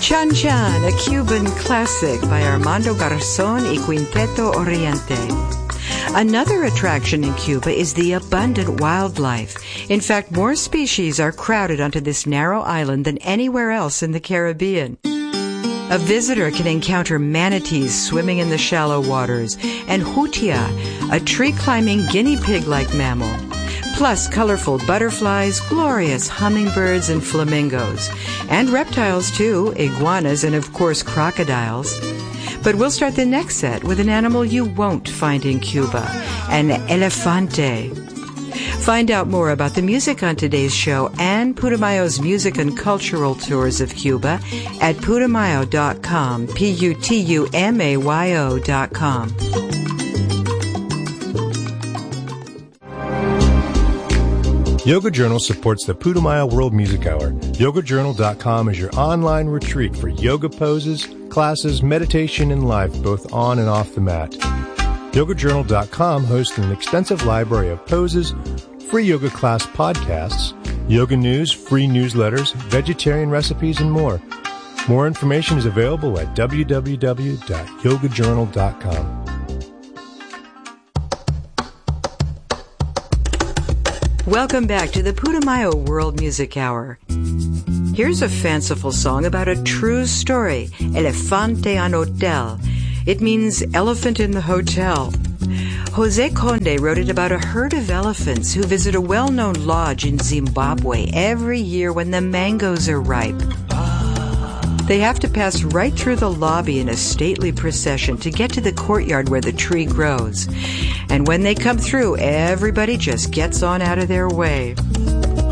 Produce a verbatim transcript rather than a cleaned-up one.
Chan Chan, a Cuban classic by Armando Garzón y Quinteto Oriente. Another attraction in Cuba is the abundant wildlife. In fact, more species are crowded onto this narrow island than anywhere else in the Caribbean. A visitor can encounter manatees swimming in the shallow waters and jutia, a tree-climbing guinea pig-like mammal. Plus colorful butterflies, glorious hummingbirds, and flamingos. And reptiles, too, iguanas, and of course crocodiles. But we'll start the next set with an animal you won't find in Cuba, an elefante. Find out more about the music on today's show and Putumayo's music and cultural tours of Cuba at putumayo dot com, P U T U M A Y O dot com. Yoga Journal supports the Putumayo World Music Hour. yoga journal dot com is your online retreat for yoga poses, classes, meditation, and life, both on and off the mat. yoga journal dot com hosts an extensive library of poses, free yoga class podcasts, yoga news, free newsletters, vegetarian recipes, and more. More information is available at w w w dot yoga journal dot com. Welcome back to the Putumayo World Music Hour. Here's a fanciful song about a true story, Elefante en Hotel. It means elephant in the hotel. Jose Conde wrote it about a herd of elephants who visit a well-known lodge in Zimbabwe every year when the mangoes are ripe. They have to pass right through the lobby in a stately procession to get to the courtyard where the tree grows. And when they come through, everybody just gets on out of their way.